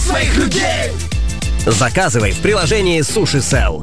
своих людей. Заказывай в приложении Суши Сел.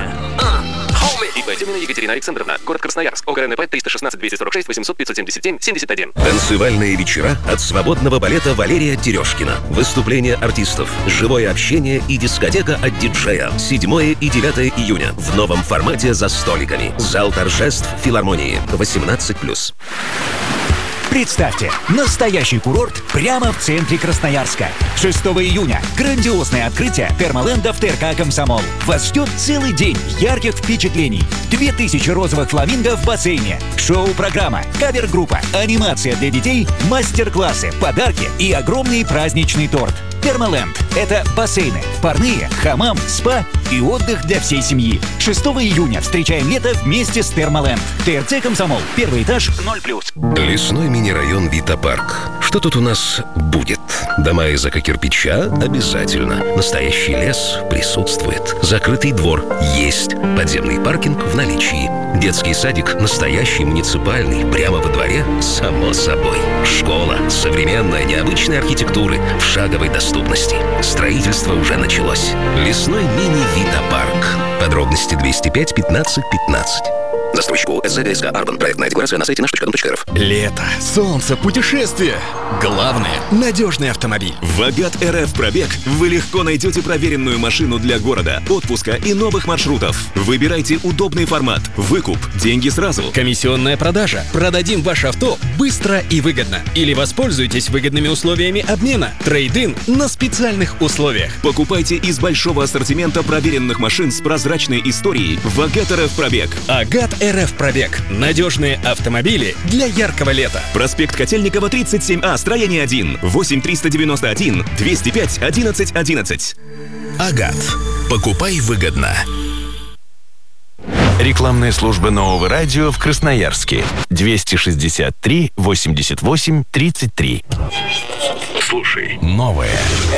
ИП Тюмина Екатерина Александровна. Город Красноярск. ОГРНП 316-246-800-577-71. Танцевальные вечера от свободного балета Валерия Терешкина. Выступления артистов, живое общение и дискотека от диджея. 7 и 9 июня в новом формате за столиками. Зал торжеств филармонии. 18+. Представьте, настоящий курорт прямо в центре Красноярска. 6 июня грандиозное открытие Термоленда в ТРК «Комсомол». Вас ждет целый день ярких впечатлений. 2000 розовых фламинго в бассейне, шоу-программа, кавер-группа, анимация для детей, мастер-классы, подарки и огромный праздничный торт. Термоленд – это бассейны, парные, хамам, спа и отдых для всей семьи. 6 июня встречаем лето вместе с Термоленд. ТРЦ «Комсомол», первый этаж, 0+. Лесной мини-район Вита-парк. Что тут у нас будет? Дома из эко-кирпича? Обязательно. Настоящий лес присутствует. Закрытый двор есть. Подземный паркинг в наличии. Детский садик настоящий, муниципальный, прямо во дворе, само собой. Школа современная, необычной архитектуры, в шаговой доступности. Строительство уже началось. Лесной мини-Вита-парк. Подробности 205 15 15. Застройщику СЗГСК Арбан. Проектная декларация на сайте наш.дом.рф. Лето, солнце, путешествия. Главное – надежный автомобиль. В Агат РФ Пробег вы легко найдете проверенную машину для города, отпуска и новых маршрутов. Выбирайте удобный формат. Выкуп, деньги сразу. Комиссионная продажа. Продадим ваше авто быстро и выгодно. Или воспользуйтесь выгодными условиями обмена. Трейд-ин на специальных условиях. Покупайте из большого ассортимента проверенных машин с прозрачной историей в Агат РФ Пробег. Агат РФ Пробег. Надежные автомобили для яркого лета. Проспект Котельникова, 37А, строение 1. 8 391 205 11 11. Агат. Покупай выгодно. Рекламная служба Нового радио в Красноярске. 263 88 33. Слушай, новое